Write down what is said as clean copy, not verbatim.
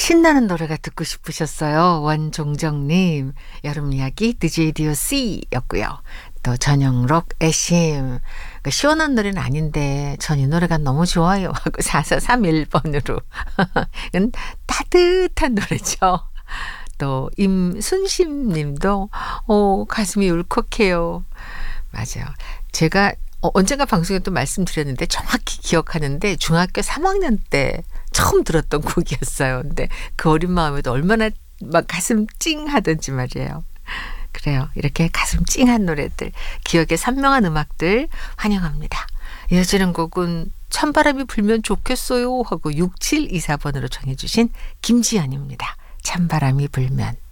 신나는 노래가 듣고 싶으셨어요. 원종정님. 여름 이야기 DJ DOC였고요. 또 전영록 애심. 시원한 노래는 아닌데 전 이 노래가 너무 좋아요 하고 4431번으로 따뜻한 노래죠. 또 임순심 님도 가슴이 울컥해요. 맞아요. 제가 언젠가 방송에 또 말씀드렸는데 정확히 기억하는데 중학교 3학년 때 처음 들었던 곡이었어요. 근데 그 어린 마음에도 얼마나 막 가슴 찡하던지 말이에요. 그래요. 이렇게 가슴 찡한 노래들, 기억에 선명한 음악들 환영합니다. 이어지는 곡은 찬바람이 불면 좋겠어요 하고 6724번으로 정해주신 김지연입니다. 찬바람이 불면.